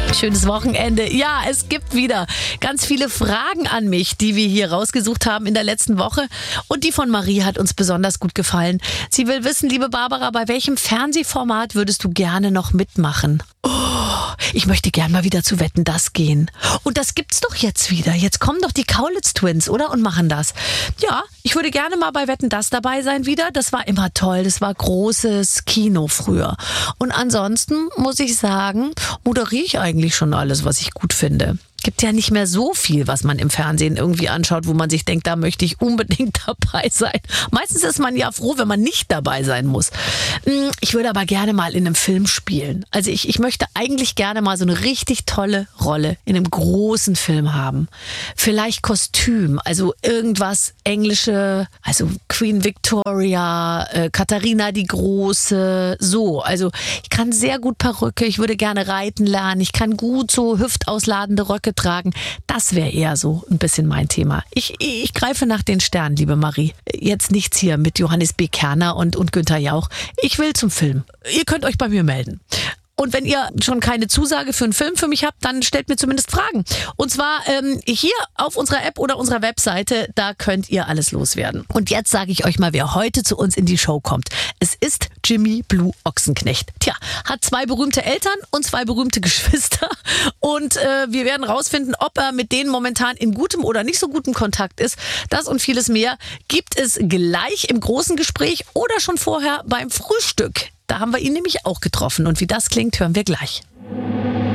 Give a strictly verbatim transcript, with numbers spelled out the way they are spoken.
Schönes Wochenende. Ja, es gibt wieder ganz viele Fragen an mich, die wir hier rausgesucht haben in der letzten Woche. Und die von Marie hat uns besonders gut gefallen. Sie will wissen, liebe Barbara, bei welchem Fernsehformat würdest du gerne noch mitmachen? Oh, ich möchte gern mal wieder zu Wetten, das gehen. Und das gibt's doch jetzt wieder. Jetzt kommen doch die Kaulitz Twins, oder? Und machen das. Ja, ich würde gerne mal bei Wetten, das dabei sein wieder. Das war immer toll. Das war großes Kino früher. Und ansonsten muss ich sagen, moderiere ich eigentlich schon alles, was ich gut finde. Gibt ja nicht mehr so viel, was man im Fernsehen irgendwie anschaut, wo man sich denkt, da möchte ich unbedingt dabei sein. Meistens ist man ja froh, wenn man nicht dabei sein muss. Ich würde aber gerne mal in einem Film spielen. Also ich, ich möchte eigentlich gerne mal so eine richtig tolle Rolle in einem großen Film haben. Vielleicht Kostüm, also irgendwas englische, also Queen Victoria, äh, Katharina die Große, so. Also ich kann sehr gut Perücke, ich würde gerne reiten lernen, ich kann gut so hüftausladende Röcke tragen. Das wäre eher so ein bisschen mein Thema. Ich, ich greife nach den Sternen, liebe Marie. Jetzt nichts hier mit Johannes B. Kerner und, und Günther Jauch. Ich will zum Film. Ihr könnt euch bei mir melden. Und wenn ihr schon keine Zusage für einen Film für mich habt, dann stellt mir zumindest Fragen. Und zwar ähm, hier auf unserer App oder unserer Webseite, da könnt ihr alles loswerden. Und jetzt sage ich euch mal, wer heute zu uns in die Show kommt. Es ist Jimmy Blue Ochsenknecht. Tja, hat zwei berühmte Eltern und zwei berühmte Geschwister. Und äh, wir werden rausfinden, ob er mit denen momentan in gutem oder nicht so gutem Kontakt ist. Das und vieles mehr gibt es gleich im großen Gespräch oder schon vorher beim Frühstück. Da haben wir ihn nämlich auch getroffen. Und wie das klingt, hören wir gleich.